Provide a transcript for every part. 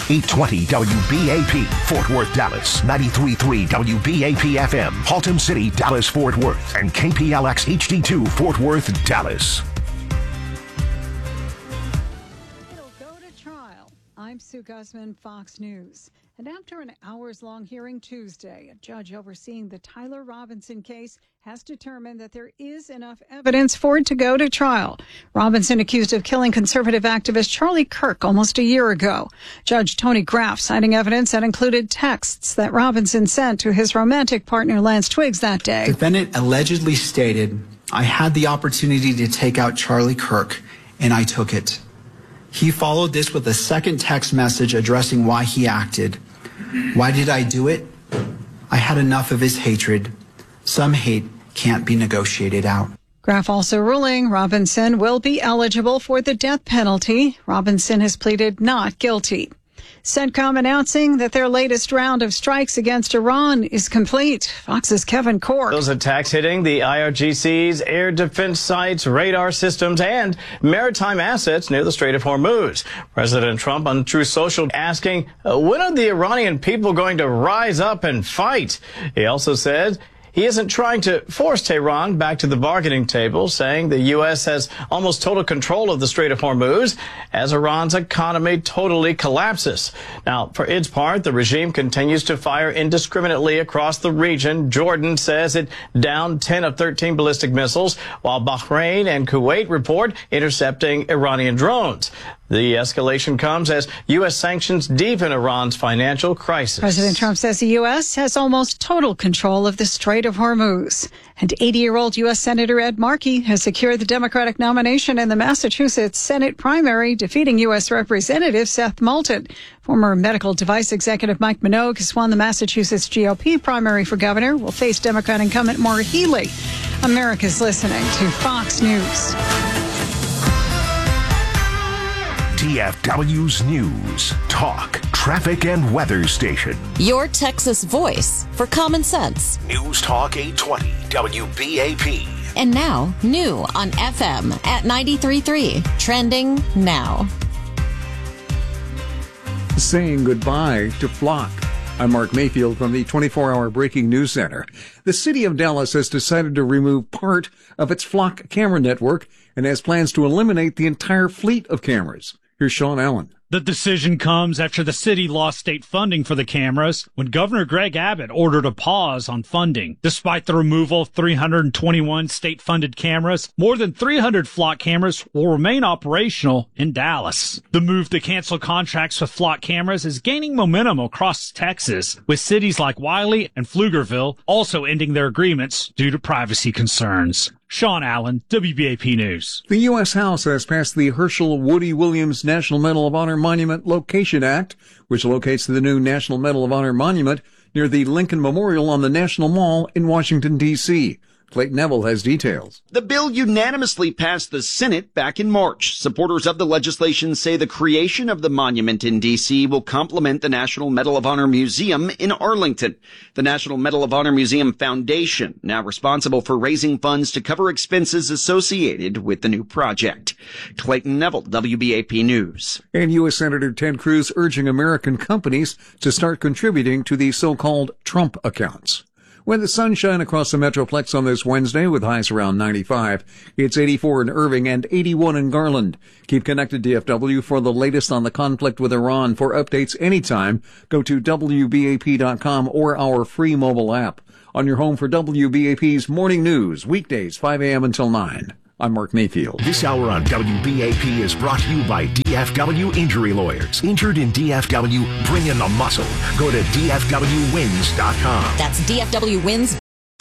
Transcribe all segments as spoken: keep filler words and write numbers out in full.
eight twenty W B A P, Fort Worth, Dallas, ninety-three point three W B A P F M, Haltom City, Dallas, Fort Worth, and K P L X H D two, Fort Worth, Dallas. It'll go to trial. I'm Sue Guzman, Fox News. And after an hours-long hearing Tuesday, a judge overseeing the Tyler Robinson case has determined that there is enough evidence for it to go to trial. Robinson accused of killing conservative activist Charlie Kirk almost a year ago. Judge Tony Graff citing evidence that included texts that Robinson sent to his romantic partner Lance Twiggs that day. Defendant allegedly stated, "I had the opportunity to take out Charlie Kirk, and I took it." He followed this with a second text message addressing why he acted. "Why did I do it? I had enough of his hatred. Some hate can't be negotiated out." Graff also ruling Robinson will be eligible for the death penalty. Robinson has pleaded not guilty. CENTCOM announcing that their latest round of strikes against Iran is complete. Fox's Kevin Cork. Those attacks hitting the I R G C's air defense sites, radar systems, and maritime assets near the Strait of Hormuz. President Trump on Truth Social asking, uh, when are the Iranian people going to rise up and fight? He also said he isn't trying to force Tehran back to the bargaining table, saying the U S has almost total control of the Strait of Hormuz as Iran's economy totally collapses. Now, for its part, the regime continues to fire indiscriminately across the region. Jordan says it downed ten of thirteen ballistic missiles, while Bahrain and Kuwait report intercepting Iranian drones. The escalation comes as U S sanctions deepen Iran's financial crisis. President Trump says the U S has almost total control of the Strait of Hormuz. And eighty-year-old U S Senator Ed Markey has secured the Democratic nomination in the Massachusetts Senate primary, defeating U S Representative Seth Moulton. Former medical device executive Mike Minogue has won the Massachusetts G O P primary for governor, will face Democrat incumbent Maura Healey. America's listening to Fox News. D F W's News, Talk, Traffic, and Weather Station. Your Texas voice for common sense. News Talk eight twenty W B A P. And now, new on F M at ninety-three point three. Trending now. Saying goodbye to Flock. I'm Mark Mayfield from the twenty-four hour Breaking News Center. The city of Dallas has decided to remove part of its Flock camera network and has plans to eliminate the entire fleet of cameras. Here's Sean Allen. The decision comes after the city lost state funding for the cameras when Governor Greg Abbott ordered a pause on funding. Despite the removal of three hundred twenty-one state-funded cameras, more than three hundred Flock cameras will remain operational in Dallas. The move to cancel contracts with Flock cameras is gaining momentum across Texas, with cities like Wiley and Pflugerville also ending their agreements due to privacy concerns. Sean Allen, W B A P News. The U S House has passed the Herschel Woody Williams National Medal of Honor Monument Location Act, which locates the new National Medal of Honor Monument near the Lincoln Memorial on the National Mall in Washington, D C Clayton Neville has details. The bill unanimously passed the Senate back in March. Supporters of the legislation say the creation of the monument in D C will complement the National Medal of Honor Museum in Arlington. The National Medal of Honor Museum Foundation, now responsible for raising funds to cover expenses associated with the new project. Clayton Neville, W B A P News. And U S Senator Ted Cruz urging American companies to start contributing to the so-called Trump accounts. With the sunshine across the Metroplex on this Wednesday with highs around ninety-five. It's eighty-four in Irving and eighty-one in Garland. Keep connected D F W for the latest on the conflict with Iran. For updates anytime, go to W B A P dot com or our free mobile app. On your home for W B A P's Morning News, weekdays five a.m. until nine. I'm Mark Mayfield. This hour on W B A P is brought to you by D F W Injury Lawyers. Injured in D F W, bring in the muscle. Go to D F W wins dot com. That's D F W wins.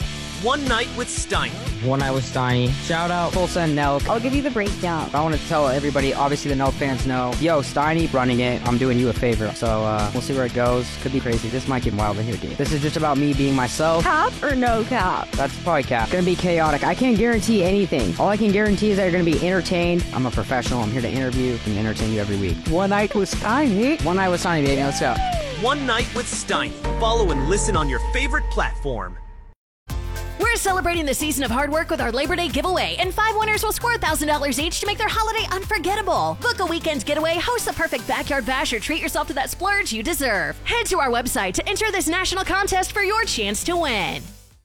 One Night with Steiny. One Night with Steiny. Shout out Tulsa and Nelk. I'll give you the breakdown. I want to tell everybody, obviously the Nelk fans know, yo, Steiny running it. I'm doing you a favor. So uh, we'll see where it goes. Could be crazy. This might get wild in here, dude. This is just about me being myself. Cap or no cap? That's probably cap. It's going to be chaotic. I can't guarantee anything. All I can guarantee is that you're going to be entertained. I'm a professional. I'm here to interview and entertain you every week. One Night with Steiny. One Night with Steiny, baby. Let's go. One Night with Steiny. Follow and listen on your favorite platform. We're celebrating the season of hard work with our Labor Day giveaway, and five winners will score one thousand dollars each to make their holiday unforgettable. Book a weekend getaway, host the perfect backyard bash, or treat yourself to that splurge you deserve. Head to our website to enter this national contest for your chance to win.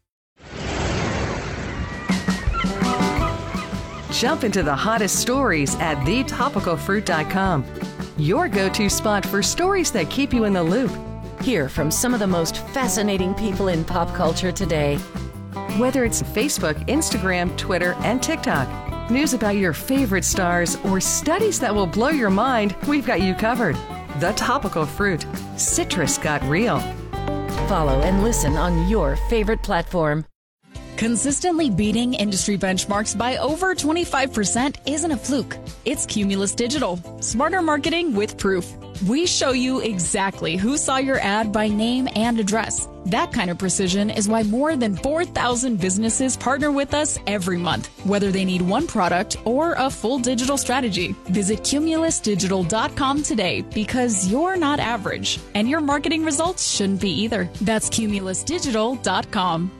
Jump into the hottest stories at the topical fruit dot com. Your go-to spot for stories that keep you in the loop. Hear from some of the most fascinating people in pop culture today. Whether it's Facebook, Instagram, Twitter, and TikTok, news about your favorite stars, or studies that will blow your mind, we've got you covered. The Topical Fruit. Citrus got real. Follow and listen on your favorite platform. Consistently beating industry benchmarks by over twenty-five percent isn't a fluke. It's Cumulus Digital. Smarter marketing with proof. We show you exactly who saw your ad by name and address. That kind of precision is why more than four thousand businesses partner with us every month, whether they need one product or a full digital strategy. Visit cumulus digital dot com today, because you're not average, and your marketing results shouldn't be either. That's cumulus digital dot com.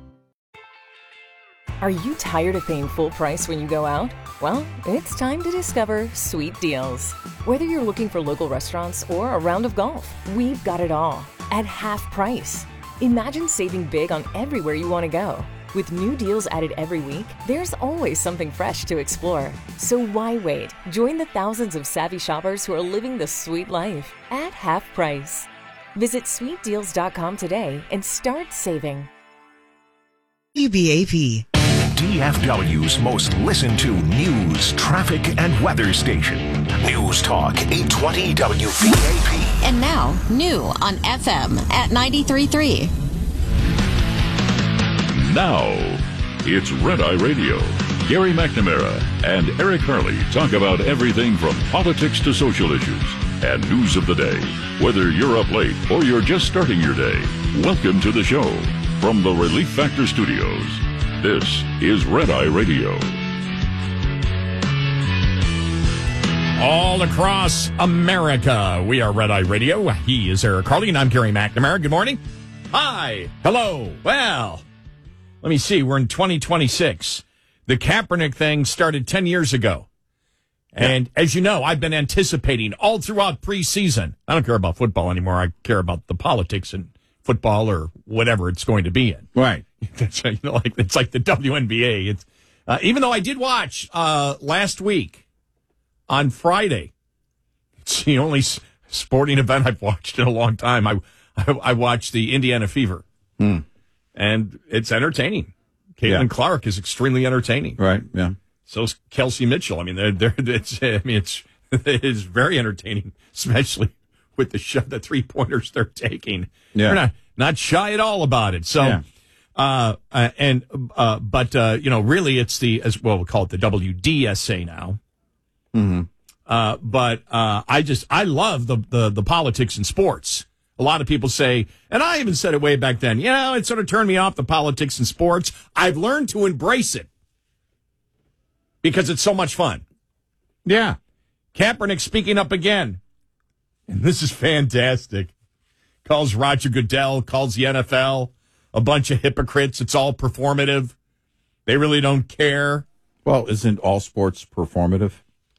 Are you tired of paying full price when you go out? Well, it's time to discover Sweet Deals. Whether you're looking for local restaurants or a round of golf, we've got it all at half price. Imagine saving big on everywhere you want to go. With new deals added every week, there's always something fresh to explore. So why wait? Join the thousands of savvy shoppers who are living the sweet life at half price. Visit sweet deals dot com today and start saving. W B A P. D F W's most listened to news, traffic, and weather station. News Talk eight twenty W B A P. And now, new on F M at ninety-three point three. Now, it's Red Eye Radio. Gary McNamara and Eric Harley talk about everything from politics to social issues and news of the day. Whether you're up late or you're just starting your day, welcome to the show. From the Relief Factor Studios, this is Red Eye Radio. All across America, we are Red Eye Radio. He is Eric Harley, and I'm Gary McNamara. Good morning. Hi. Hello. Well, let me see. We're in twenty twenty-six. The Kaepernick thing started ten years ago. And yeah. As you know, I've been anticipating all throughout preseason. I don't care about football anymore. I care about the politics and football or whatever it's going to be in. Right. That's, you know, like it's like the W N B A. It's uh, even though I did watch uh, last week on Friday. It's the only s- sporting event I've watched in a long time. I I, I watched the Indiana Fever, hmm. and it's entertaining. Caitlin Yeah. Clark is extremely entertaining. Right. Yeah. So's Kelsey Mitchell. I mean, they're, they're, it's, I mean, it's it is very entertaining, especially with the sh- the three pointers they're taking. Yeah. They're not not shy at all about it. So. Yeah. Uh, uh, and, uh, but, uh, you know, really it's the, as well, we'll call it the W D S A now. Mm-hmm. Uh, but, uh, I just, I love the, the, the politics in sports. A lot of people say, and I even said it way back then, you know, it sort of turned me off the politics in sports. I've learned to embrace it because it's so much fun. Yeah. Kaepernick speaking up again. And this is fantastic. Calls Roger Goodell, calls the N F L a bunch of hypocrites. It's all performative. They really don't care. Well, isn't all sports performative?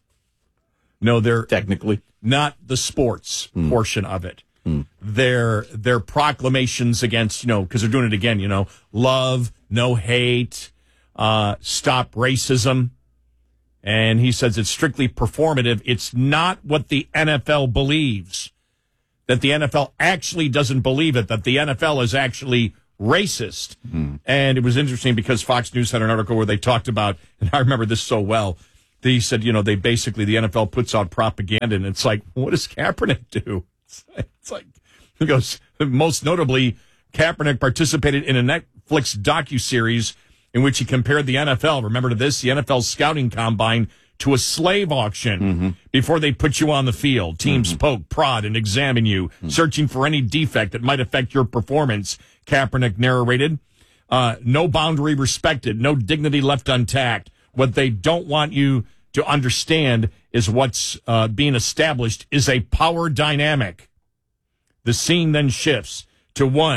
No, they're technically not the sports mm. portion of it. Mm. Their their proclamations against, you know, because they're doing it again, you know, love, no hate, uh, stop racism. And he says it's strictly performative. It's not what the N F L believes. That the N F L actually doesn't believe it. That the N F L is actually racist. Mm. And it was interesting because Fox News had an article where they talked about, and I remember this so well, they said, you know, they basically, the N F L puts out propaganda, and it's like, what does Kaepernick do? It's like, it's like he goes, most notably, Kaepernick participated in a Netflix docuseries in which he compared the N F L, remember to this, the N F L scouting combine to a slave auction mm-hmm. before they put you on the field. Teams mm-hmm. poke, prod, and examine you, mm-hmm. searching for any defect that might affect your performance, Kaepernick narrated. Uh, no boundary respected, no dignity left untapped. What they don't want you to understand is what's uh, being established is a power dynamic. The scene then shifts to one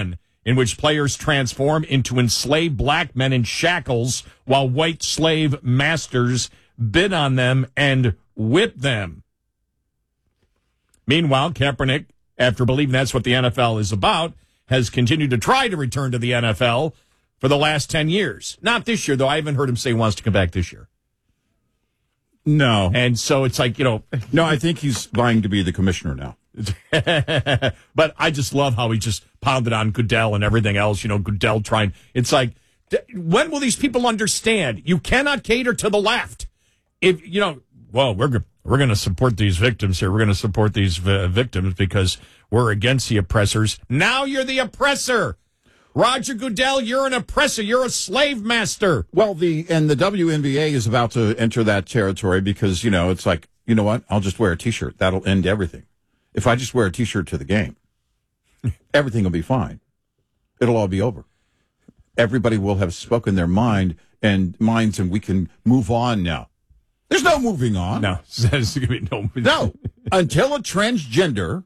in which players transform into enslaved black men in shackles while white slave masters bid on them and whip them. Meanwhile, Kaepernick, after believing that's what the N F L is about, has continued to try to return to the N F L for the last ten years. Not this year, though. I haven't heard him say he wants to come back this year. No. And so it's like, you know. No, I think he's vying to be the commissioner now. But I just love how he just pounded on Goodell and everything else. You know, Goodell trying. It's like, when will these people understand? You cannot cater to the left. If, you know, well, we're we're going to support these victims here. We're going to support these uh, victims because we're against the oppressors. Now you're the oppressor. Roger Goodell, you're an oppressor. You're a slave master. Well, the and the W N B A is about to enter that territory because, you know, it's like, you know what? I'll just wear a T-shirt. That'll end everything. If I just wear a T-shirt to the game, everything will be fine. It'll all be over. Everybody will have spoken their mind and minds, and we can move on now. There's no moving on. No. There's going to be no No. Until a transgender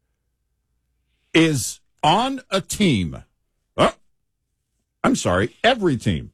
is on a team. Oh, I'm sorry, every team.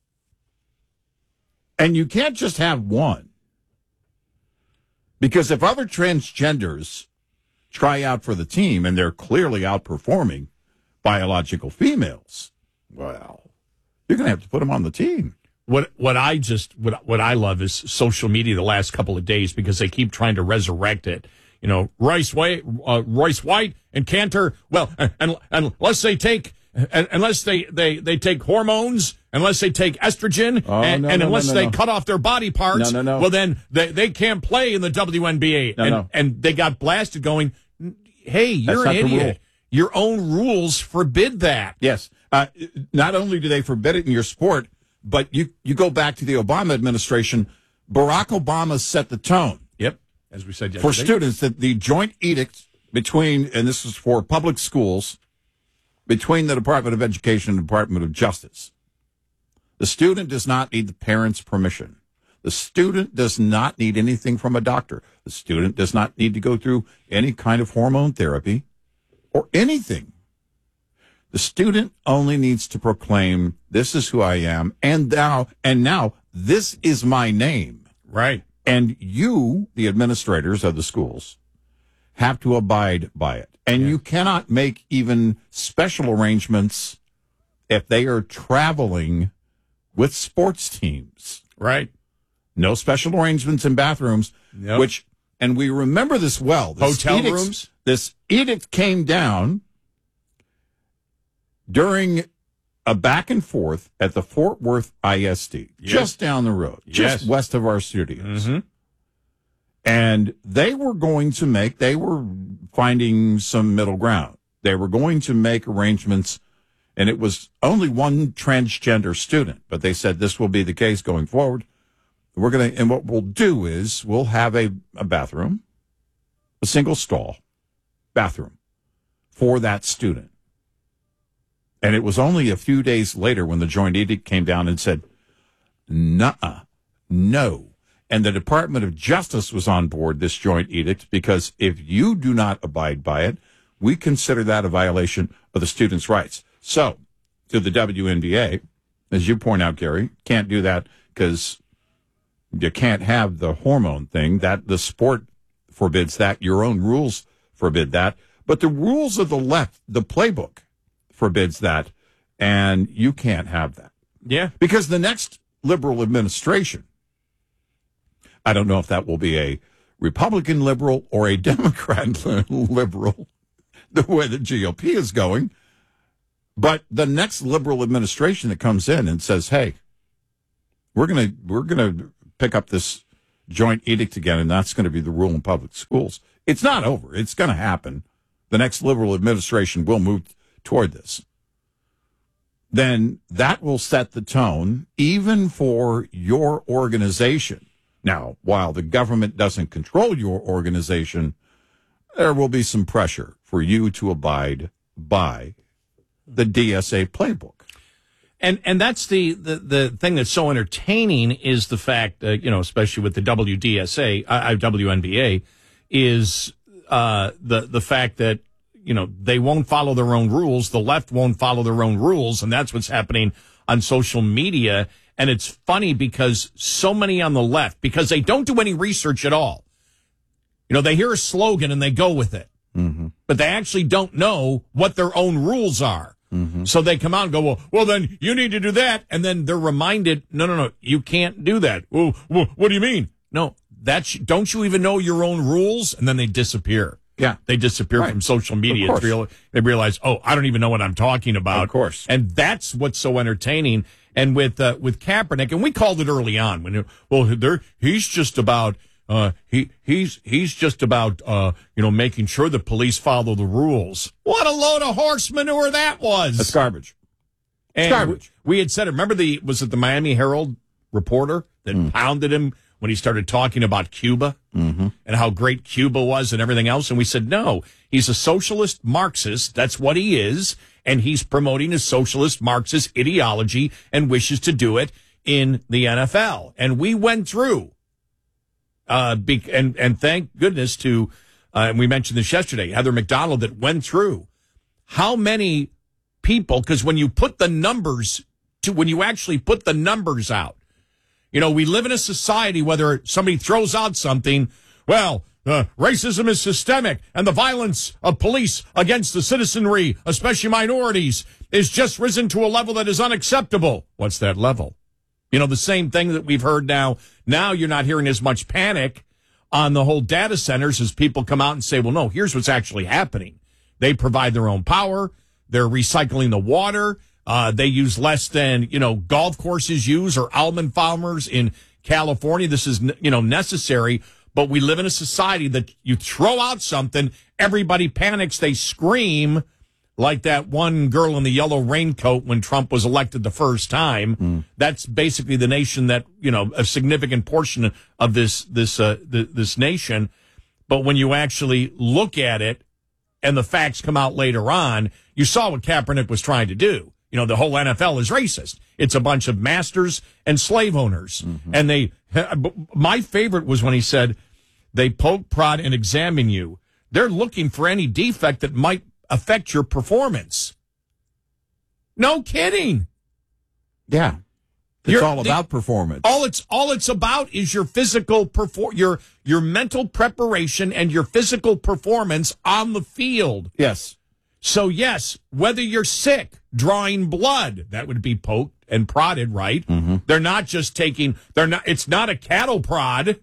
And you can't just have one. Because if other transgenders try out for the team and they're clearly outperforming biological females, well, you're going to have to put them on the team. What what I just what what I love is social media the last couple of days because they keep trying to resurrect it. You know, Royce White, uh, Royce White and Cantor. Well, and, and unless they take unless they, they, they take hormones, unless they take estrogen, oh, and, no, and no, unless no, no, they no. cut off their body parts, no, no, no. well then they they can't play in the W N B A. No, and no. and they got blasted going, hey, you're That's an not the rule. idiot. Your own rules forbid that. Yes. Uh, not only do they forbid it in your sport, but you, you go back to the Obama administration, Barack Obama set the tone. Yep. As we said yesterday. For students, that the joint edict between, and this is for public schools, between the Department of Education and the Department of Justice. The student does not need the parents' permission. The student does not need anything from a doctor. The student does not need to go through any kind of hormone therapy or anything. The student only needs to proclaim, this is who I am, and now, and now, this is my name. Right. And you, the administrators of the schools, have to abide by it. And Yeah. you cannot make even special arrangements if they are traveling with sports teams. Right. No special arrangements in bathrooms, Nope. which, and we remember this well. This Hotel edict- rooms? This edict came down during a back and forth at the Fort Worth I S D, Yes. just down the road, just Yes. west of our studios. Mm-hmm. And they were going to make, they were finding some middle ground. They were going to make arrangements, and it was only one transgender student, but they said this will be the case going forward. We're going to, and what we'll do is we'll have a, a bathroom, a single stall bathroom for that student. And it was only a few days later when the joint edict came down and said, nuh-uh, no. And the Department of Justice was on board this joint edict because if you do not abide by it, we consider that a violation of the students' rights. So, to the W N B A, as you point out, Gary, can't do that because you can't have the hormone thing. That the sport forbids that. Your own rules forbid that. But the rules of the left, the playbook, forbids that, and you can't have that. Yeah. Because the next liberal administration, I don't know if that will be a Republican liberal or a Democrat liberal, the way the G O P is going, but the next liberal administration that comes in and says, hey, we're going to we're going to pick up this joint edict again, and that's going to be the rule in public schools. It's not over. It's going to happen. The next liberal administration will move toward this. Then that will set the tone even for your organization. Now, while the government doesn't control your organization, there will be some pressure for you to abide by the D S A playbook. And and that's the, the, the thing that's so entertaining is the fact, uh, you know, especially with the W D S A, uh, W N B A, is uh, the the fact that you know, they won't follow their own rules. The left won't follow their own rules. And that's what's happening on social media. And it's funny because so many on the left, because they don't do any research at all. You know, they hear a slogan and they go with it. Mm-hmm. But they actually don't know what their own rules are. Mm-hmm. So they come out and go, well, well, then you need to do that. And then they're reminded, no, no, no, you can't do that. Well, well what do you mean? No, that's, don't you even know your own rules? And then they disappear. Yeah. They disappear right. from social media. Of course. Real, they realize, oh, I don't even know what I'm talking about. Of course. And that's what's so entertaining. And with, uh, with Kaepernick, and we called it early on when, well, there, he's just about, Uh, he, he's, he's just about, uh, you know, making sure the police follow the rules. What a load of horse manure that was. That's garbage. And It's garbage. We, we had said it. Remember the, was it the Miami Herald reporter that mm. pounded him when he started talking about Cuba mm-hmm. and how great Cuba was and everything else? And we said, no, he's a socialist Marxist. That's what he is. And he's promoting a socialist Marxist ideology and wishes to do it in the N F L. And we went through. Uh, be, and, and thank goodness to, uh, and we mentioned this yesterday, Heather McDonald, that went through how many people, because when you put the numbers to, when you actually put the numbers out, you know, we live in a society, whether somebody throws out something, well, uh, racism is systemic and the violence of police against the citizenry, especially minorities, is just risen to a level that is unacceptable. What's that level? You know, the same thing that we've heard now. Now you're not hearing as much panic on the whole data centers as people come out and say, well, no, here's what's actually happening. They provide their own power. They're recycling the water. Uh, they use less than, you know, golf courses use or almond farmers in California. This is, you know, necessary. But we live in a society that you throw out something, everybody panics, they scream. Like that one girl in the yellow raincoat when Trump was elected the first time. Mm. That's basically the nation that, you know, a significant portion of this, this, uh, th- this nation. But when you actually look at it and the facts come out later on, you saw what Kaepernick was trying to do. You know, the whole N F L is racist. It's a bunch of masters and slave owners. Mm-hmm. And they, my favorite was when he said, they poke, prod, and examine you. They're looking for any defect that might affect your performance. No kidding. Yeah. It's You're, all about the, performance. All it's all it's about is your physical perfor- your your mental preparation and your physical performance on the field. Yes. So yes, whether you're sick, drawing blood, that would be poked and prodded, right? Mm-hmm. They're not just taking they're not it's not a cattle prod.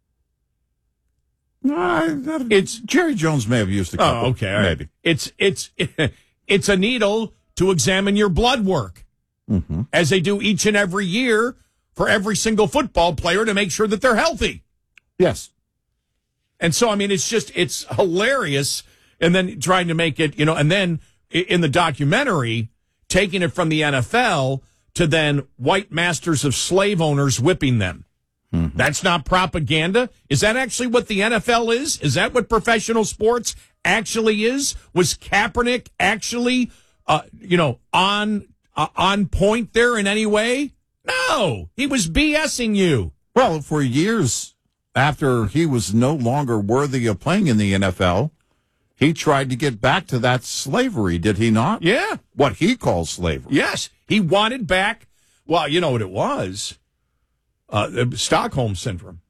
No, it's Jerry Jones may have used a couple. Oh, okay, all right. Maybe it's it's it's a needle to examine your blood work, mm-hmm. as they do each and every year for every single football player to make sure that they're healthy. Yes, and so I mean, it's just it's hilarious, and then trying to make it, you know, and then in the documentary, taking it from the N F L to then white masters of slave owners whipping them. Mm-hmm. That's not propaganda. Is that actually what the N F L is? Is that what professional sports actually is? Was Kaepernick actually, uh, you know, on uh, on point there in any way? No, he was BSing you. Well, for years after he was no longer worthy of playing in the N F L, he tried to get back to that slavery, did he not? Yeah. What he calls slavery. Yes. He wanted back, well, you know what it was? Uh, Stockholm Syndrome.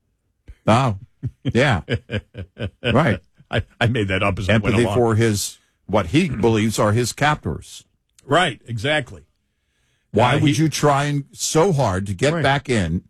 Oh, yeah. Right. I, I made that up as I went Empathy along. for his, what he believes are his captors. Right, exactly. Why uh, would he, you try so hard to get right. back in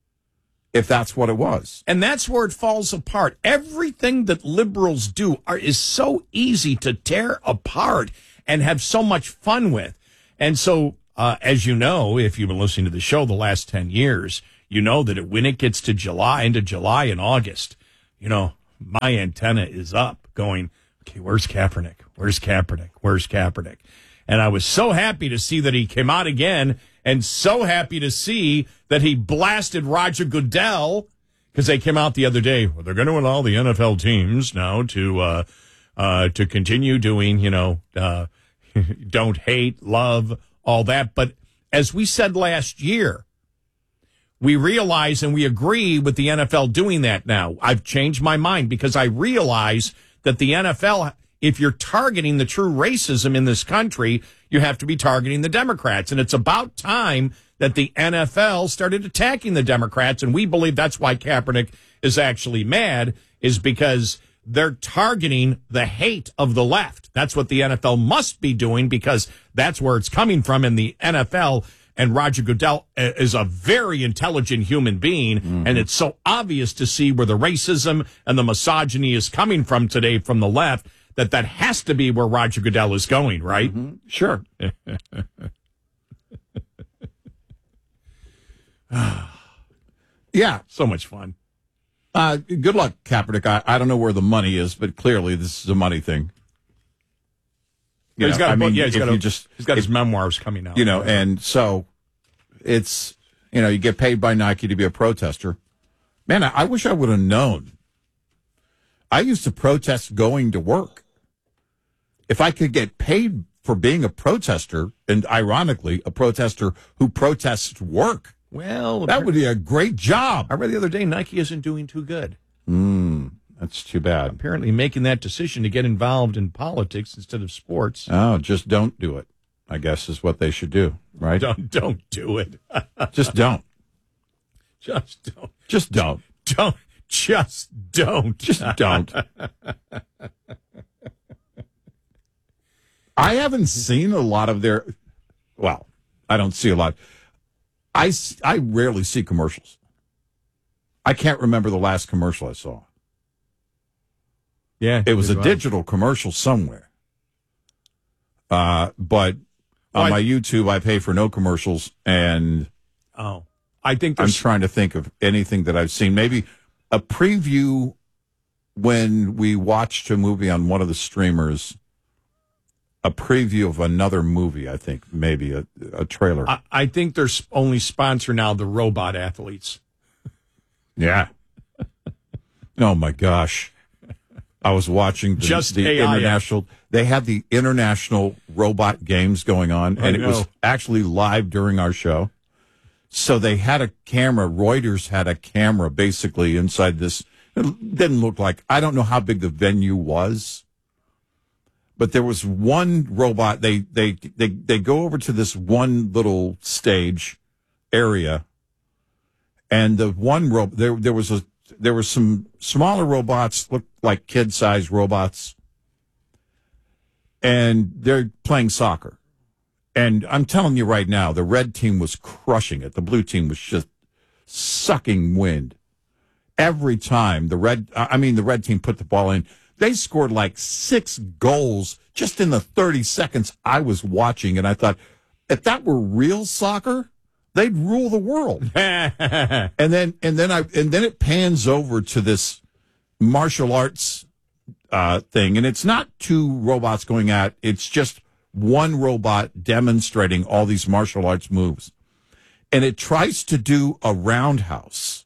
if that's what it was? And that's where it falls apart. Everything that liberals do are, is so easy to tear apart and have so much fun with. And so, uh, as you know, if you've been listening to the show the last ten years, you know that it, when it gets to July, into July and August, you know, my antenna is up going, okay, where's Kaepernick? Where's Kaepernick? Where's Kaepernick? And I was so happy to see that he came out again, and so happy to see that he blasted Roger Goodell, because they came out the other day. Well, they're going to allow the N F L teams now to uh, uh, to continue doing, you know, uh, don't hate, love, all that. But as we said last year, we realize and we agree with the N F L doing that now. I've changed my mind because I realize that the N F L if you're targeting the true racism in this country, you have to be targeting the Democrats. And it's about time that the N F L started attacking the Democrats. And we believe that's why Kaepernick is actually mad, is because they're targeting the hate of the left. That's what the N F L must be doing, because that's where it's coming from in the N F L. And Roger Goodell is a very intelligent human being, mm-hmm. and it's so obvious to see where the racism and the misogyny is coming from today from the left, that that has to be where Roger Goodell is going, right? Mm-hmm. Sure. Yeah. So much fun. Uh, good luck, Kaepernick. I, I don't know where the money is, but clearly this is a money thing. You he's know, got a I book, mean, yeah, he's got, a, just, he's got his it, memoirs coming out. You know, and so it's, you know, you get paid by Nike to be a protester. Man, I, I wish I would have known. I used to protest going to work. If I could get paid for being a protester, and ironically, a protester who protests work, well, that would be a great job. I read the other day Nike isn't doing too good. Mm, that's too bad. Apparently making that decision to get involved in politics instead of sports. Oh, just don't do it, I guess is what they should do, right? Don't don't do it. Just don't. Just don't. Just don't. Don't. Just don't. Just don't. I haven't seen a lot of their, well, I don't see a lot. I, I rarely see commercials. I can't remember the last commercial I saw. Yeah. It was a well. digital commercial somewhere. Uh, but on oh, my I, YouTube, I pay for no commercials, and oh, I think I'm trying to think of anything that I've seen. Maybe a preview when we watched a movie on one of the streamers, a preview of another movie, I think, maybe a, a trailer. I, I think they're only sponsor now the robot athletes. Yeah. Oh, my gosh. I was watching the, Just the A I, international. yeah. They had the international robot games going on, and it was actually live during our show. So they had a camera. Reuters had a camera basically inside this. It didn't look like, I don't know how big the venue was, but there was one robot. They they they they go over to this one little stage area, and the one robot there there was a there were some smaller robots, looked like kid-sized robots, and they're playing soccer. And I'm telling you right now, the red team was crushing it. The blue team was just sucking wind. Every time the red, I mean, the red team put the ball in, they scored like six goals just in the thirty seconds I was watching. And I thought, if that were real soccer, they'd rule the world. and then, and then I, and then it pans over to this martial arts uh, thing. And it's not two robots going at, it's just one robot demonstrating all these martial arts moves. And it tries to do a roundhouse.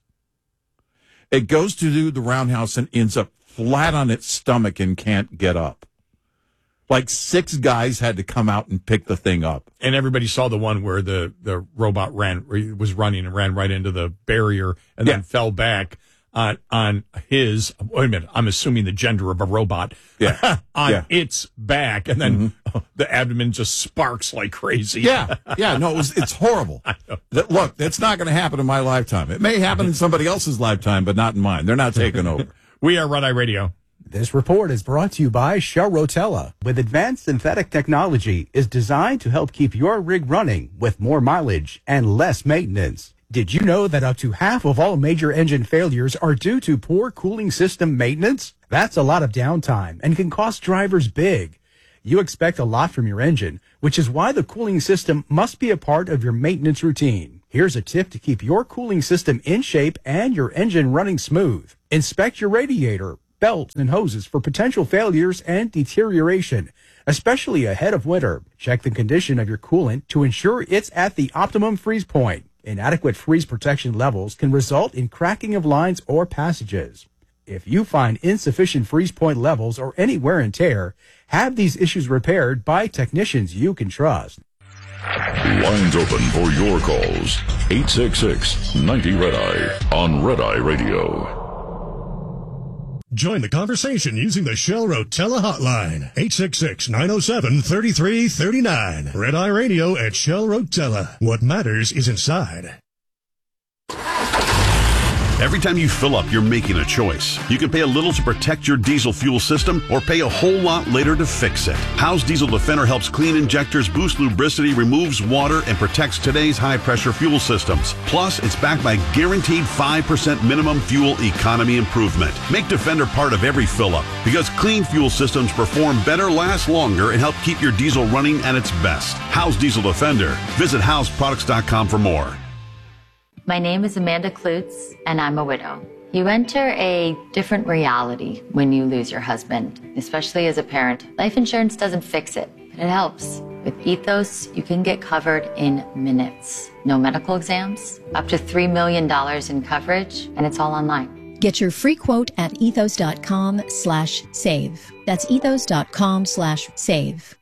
It goes to do the roundhouse and ends up flat on its stomach and can't get up. Like six guys had to come out and pick the thing up. And everybody saw the one where the, the robot ran, was running and ran right into the barrier and yeah. then fell back on, on his, wait a minute, I'm assuming the gender of a robot, yeah. on yeah. its back. And then mm-hmm. the abdomen just sparks like crazy. Yeah. Yeah. No, it was, it's horrible. That, look, that's not going to happen in my lifetime. It may happen in somebody else's lifetime, but not in mine. They're not taking over. We are Red Eye Radio. This report is brought to you by Shell Rotella. With advanced synthetic technology, is designed to help keep your rig running with more mileage and less maintenance. Did you know that up to half of all major engine failures are due to poor cooling system maintenance? That's a lot of downtime and can cost drivers big. You expect a lot from your engine, which is why the cooling system must be a part of your maintenance routine. Here's a tip to keep your cooling system in shape and your engine running smooth. Inspect your radiator, belts, and hoses for potential failures and deterioration, especially ahead of winter. Check the condition of your coolant to ensure it's at the optimum freeze point. Inadequate freeze protection levels can result in cracking of lines or passages. If you find insufficient freeze point levels or any wear and tear, have these issues repaired by technicians you can trust. Lines open for your calls. eight six six, ninety, Red Eye on Red Eye Radio. Join the conversation using the Shell Rotella hotline, eight six six, nine oh seven, three three three nine. Red Eye Radio at Shell Rotella. What matters is inside. Every time you fill up, you're making a choice. You can pay a little to protect your diesel fuel system or pay a whole lot later to fix it. How's Diesel Defender helps clean injectors, boost lubricity, removes water, and protects today's high-pressure fuel systems. Plus, it's backed by guaranteed five percent minimum fuel economy improvement. Make Defender part of every fill-up because clean fuel systems perform better, last longer, and help keep your diesel running at its best. How's Diesel Defender? Visit howes products dot com for more. My name is Amanda Klutz, and I'm a widow. You enter a different reality when you lose your husband, especially as a parent. Life insurance doesn't fix it, but it helps. With Ethos, you can get covered in minutes. No medical exams, up to three million dollars in coverage, and it's all online. Get your free quote at ethos.com slash save. That's ethos.com slash save.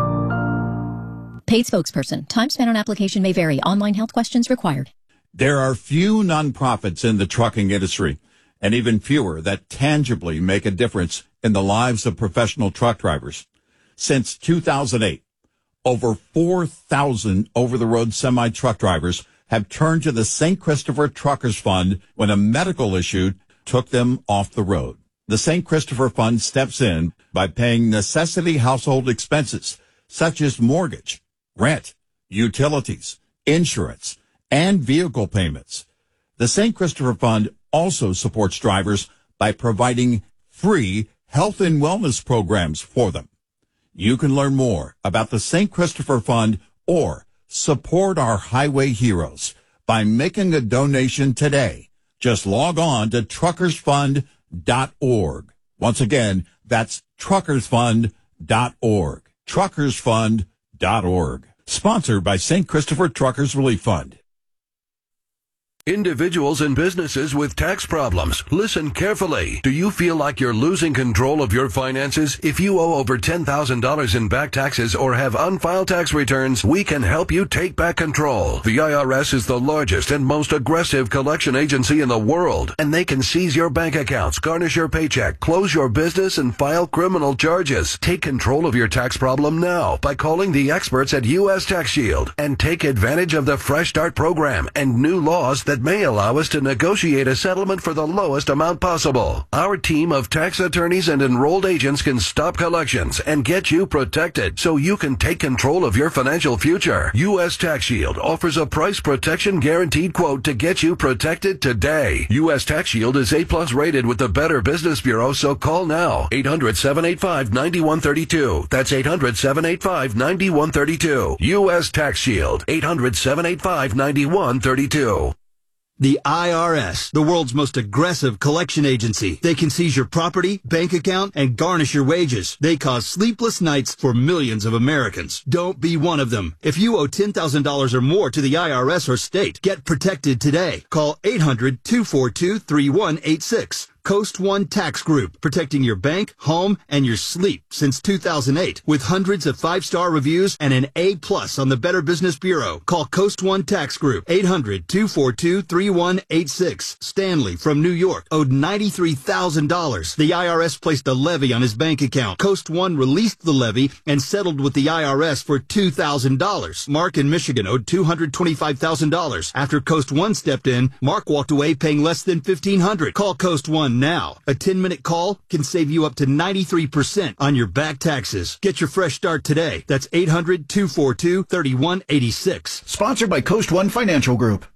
Paid spokesperson. Time spent on application may vary. Online health questions required. There are few nonprofits in the trucking industry, and even fewer that tangibly make a difference in the lives of professional truck drivers. Since two thousand eight, over four thousand over-the-road semi-truck drivers have turned to the Saint Christopher Truckers Fund when a medical issue took them off the road. The Saint Christopher Fund steps in by paying necessity household expenses, such as mortgage, rent, utilities, insurance, and vehicle payments. The Saint Christopher Fund also supports drivers by providing free health and wellness programs for them. You can learn more about the Saint Christopher Fund or support our highway heroes by making a donation today. Just log on to truckers fund dot org. Once again, that's truckers fund dot org. truckers fund dot org. Sponsored by Saint Christopher Truckers Relief Fund. Individuals and businesses with tax problems, listen carefully. Do you feel like you're losing control of your finances? If you owe over ten thousand dollars in back taxes or have unfiled tax returns, we can help you take back control. The I R S is the largest and most aggressive collection agency in the world, and they can seize your bank accounts, garnish your paycheck, close your business, and file criminal charges. Take control of your tax problem now by calling the experts at U S Tax Shield and take advantage of the Fresh Start program and new laws that that may allow us to negotiate a settlement for the lowest amount possible. Our team of tax attorneys and enrolled agents can stop collections and get you protected so you can take control of your financial future. U S Tax Shield offers a price protection guaranteed quote to get you protected today. U S Tax Shield is A plus rated with the Better Business Bureau, so call now. eight hundred, seven eight five, nine one three two. That's eight hundred, seven eight five, nine one three two. U S Tax Shield. eight hundred, seven eight five, nine one three two. The I R S, the world's most aggressive collection agency. They can seize your property, bank account, and garnish your wages. They cause sleepless nights for millions of Americans. Don't be one of them. If you owe ten thousand dollars or more to the I R S or state, get protected today. Call eight hundred, two four two, three one eight six. Coast One Tax Group, protecting your bank, home, and your sleep since two thousand eight. With hundreds of five-star reviews and an A plus on the Better Business Bureau. Call Coast One Tax Group, eight hundred, two four two, three one eight six. Stanley from New York owed ninety-three thousand dollars. The I R S placed a levy on his bank account. Coast One released the levy and settled with the I R S for two thousand dollars. Mark in Michigan owed two hundred twenty-five thousand dollars. After Coast One stepped in, Mark walked away paying less than fifteen hundred dollars. Call Coast One now. A ten-minute call can save you up to ninety-three percent on your back taxes. Get your fresh start today. That's eight hundred, two four two, three one eight six. Sponsored by Coast One Financial Group.